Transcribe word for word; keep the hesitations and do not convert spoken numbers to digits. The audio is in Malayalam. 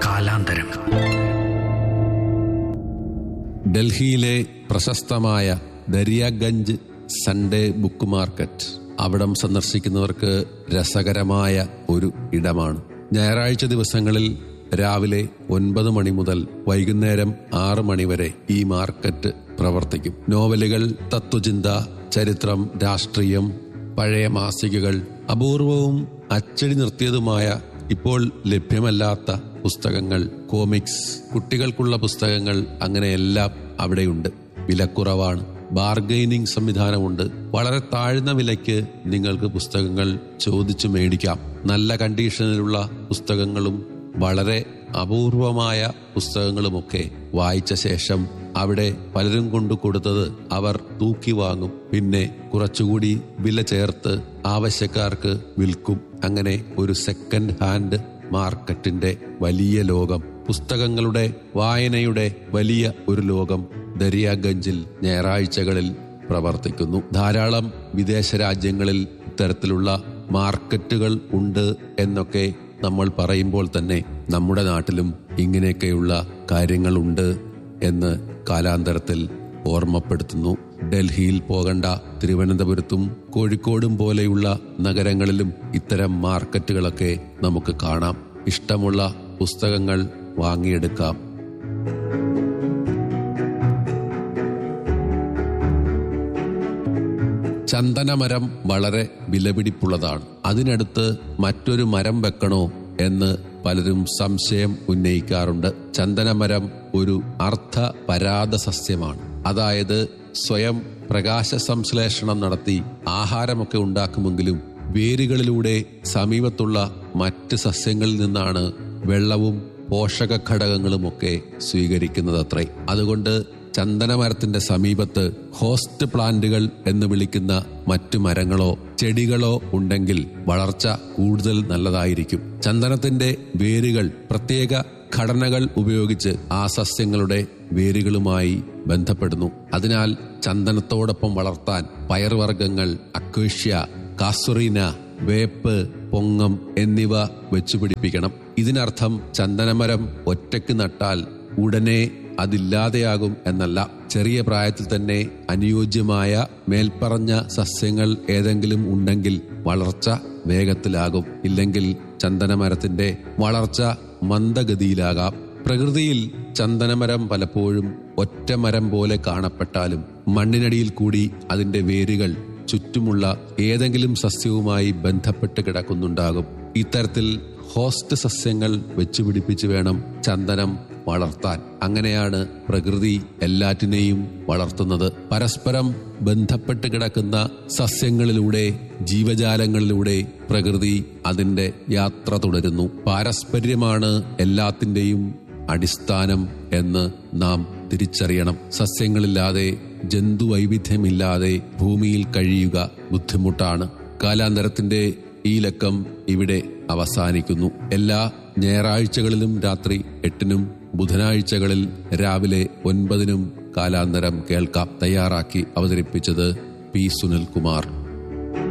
കാലാന്തരം. ഡൽഹിയിലെ പ്രശസ്തമായ ദരിയാഗഞ്ച് സൺഡേ ബുക്ക് മാർക്കറ്റ് അവിടം സന്ദർശിക്കുന്നവർക്ക് രസകരമായ ഒരു ഇടമാണ്. ഞായറാഴ്ച ദിവസങ്ങളിൽ രാവിലെ ഒൻപത് മണി മുതൽ വൈകുന്നേരം ആറ് മണി വരെ ഈ മാർക്കറ്റ് പ്രവർത്തിക്കും. നോവലുകൾ, തത്വചിന്ത, ചരിത്രം, രാഷ്ട്രീയം, പഴയ മാസികകൾ, അപൂർവവും അച്ചടി നിർത്തിയതുമായ ഇപ്പോൾ ലഭ്യമല്ലാത്ത പുസ്തകങ്ങൾ, കോമിക്സ്, കുട്ടികൾക്കുള്ള പുസ്തകങ്ങൾ, അങ്ങനെയെല്ലാം അവിടെയുണ്ട്. വിലക്കുറവാണ്. ബാർഗൈനിങ് സംവിധാനമുണ്ട്. വളരെ താഴ്ന്ന വിലയ്ക്ക് നിങ്ങൾക്ക് പുസ്തകങ്ങൾ ചോദിച്ചു മേടിക്കാം. നല്ല കണ്ടീഷനിലുള്ള പുസ്തകങ്ങളും വളരെ അപൂർവമായ പുസ്തകങ്ങളുമൊക്കെ വായിച്ച ശേഷം അവിടെ പലരും കൊണ്ടു കൊടുത്തത് അവർ തൂക്കി വാങ്ങും. പിന്നെ കുറച്ചുകൂടി വില ചേർത്ത് ആവശ്യക്കാർക്ക് വിൽക്കും. അങ്ങനെ ഒരു സെക്കൻഡ് ഹാൻഡ് മാർക്കറ്റിന്റെ വലിയ ലോകം, പുസ്തകങ്ങളുടെ വായനയുടെ വലിയ ഒരു ലോകം ദരിയാഗഞ്ചിൽ ഞായറാഴ്ചകളിൽ പ്രവർത്തിക്കുന്നു. ധാരാളം വിദേശ രാജ്യങ്ങളിൽ ഇത്തരത്തിലുള്ള മാർക്കറ്റുകൾ ഉണ്ട് എന്നൊക്കെ നമ്മൾ പറയുമ്പോൾ തന്നെ നമ്മുടെ നാട്ടിലും ഇങ്ങനെയൊക്കെയുള്ള കാര്യങ്ങളുണ്ട് എന്ന് കാലാന്തരത്തിൽ ഓർമ്മപ്പെടുത്തുന്നു. ഡൽഹിയിൽ പോകണ്ട, തിരുവനന്തപുരത്തും കോഴിക്കോടും പോലെയുള്ള നഗരങ്ങളിലും ഇത്തരം മാർക്കറ്റുകളൊക്കെ നമുക്ക് കാണാം. ഇഷ്ടമുള്ള പുസ്തകങ്ങൾ വാങ്ങിയെടുക്കാം. ചന്ദനമരം വളരെ വിലപിടിപ്പുള്ളതാണ്. അതിനടുത്ത് മറ്റൊരു മരം വെക്കണോ എന്ന് പലരും സംശയം ഉന്നയിക്കാറുണ്ട്. ചന്ദനമരം ഒരു അർദ്ധ പരാത സസ്യമാണ്. അതായത് സ്വയം പ്രകാശ സംശ്ലേഷണം നടത്തി ആഹാരമൊക്കെ ഉണ്ടാക്കുമെങ്കിലും വേരുകളിലൂടെ സമീപത്തുള്ള മറ്റ് സസ്യങ്ങളിൽ നിന്നാണ് വെള്ളവും പോഷക ഘടകങ്ങളുമൊക്കെ സ്വീകരിക്കുന്നതത്രേ. അതുകൊണ്ട് ചന്ദനമരത്തിന്റെ സമീപത്ത് ഹോസ്റ്റ് പ്ലാന്റുകൾ എന്ന് വിളിക്കുന്ന മറ്റു മരങ്ങളോ ചെടികളോ ഉണ്ടെങ്കിൽ വളർച്ച കൂടുതൽ നല്ലതായിരിക്കും. ചന്ദനത്തിന്റെ വേരുകൾ പ്രത്യേക ഘടനകൾ ഉപയോഗിച്ച് ആ സസ്യങ്ങളുടെ വേരുകളുമായി ബന്ധപ്പെടുന്നു. അതിനാൽ ചന്ദനത്തോടൊപ്പം വളർത്താൻ പയർവർഗ്ഗങ്ങൾ, അക്വേഷ്യ, കാസുറീന, വേപ്പ്, പൊങ്ങം എന്നിവ വെച്ചുപിടിപ്പിക്കണം. ഇതിനർത്ഥം ചന്ദനമരം ഒറ്റയ്ക്ക് നട്ടാൽ ഉടനെ അതില്ലാതെയാകും എന്നല്ല. ചെറിയ പ്രായത്തിൽ തന്നെ അനുയോജ്യമായ മേൽപ്പറഞ്ഞ സസ്യങ്ങൾ ഏതെങ്കിലും ഉണ്ടെങ്കിൽ വളർച്ച വേഗത്തിലാകും. ഇല്ലെങ്കിൽ ചന്ദനമരത്തിന്റെ വളർച്ച മന്ദഗതിയിലാകാം. പ്രകൃതിയിൽ ചന്ദനമരം പലപ്പോഴും ഒറ്റമരം പോലെ കാണപ്പെട്ടാലും മണ്ണിനടിയിൽ കൂടി അതിന്റെ വേരുകൾ ചുറ്റുമുള്ള ഏതെങ്കിലും സസ്യവുമായി ബന്ധപ്പെട്ട് കിടക്കുന്നുണ്ടാകും. ഇത്തരത്തിൽ ഹോസ്റ്റ് സസ്യങ്ങൾ വെച്ചുപിടിപ്പിച്ച് വേണം ചന്ദനം വളർത്താൻ. അങ്ങനെയാണ് പ്രകൃതി എല്ലാറ്റിനെയും വളർത്തുന്നത്. പരസ്പരം ബന്ധപ്പെട്ട് കിടക്കുന്ന സസ്യങ്ങളിലൂടെ, ജീവജാലങ്ങളിലൂടെ പ്രകൃതി അതിന്റെ യാത്ര തുടരുന്നു. പാരസ്പര്യമാണ് എല്ലാത്തിന്റെയും അടിസ്ഥാനം എന്ന് നാം തിരിച്ചറിയണം. സസ്യങ്ങളില്ലാതെ, ജന്തുവൈവിധ്യമില്ലാതെ ഭൂമിയിൽ കഴിയുക ബുദ്ധിമുട്ടാണ്. കാലാന്തരത്തിന്റെ ഈ ലക്കം ഇവിടെ അവസാനിക്കുന്നു. എല്ലാ ഞായറാഴ്ചകളിലും രാത്രി എട്ടിനും ബുധനാഴ്ചകളിൽ രാവിലെ ഒൻപതിനും കാലാന്തരം കേൾക്കാം. തയ്യാറാക്കി അവതരിപ്പിച്ചത് പി സുനിൽകുമാർ.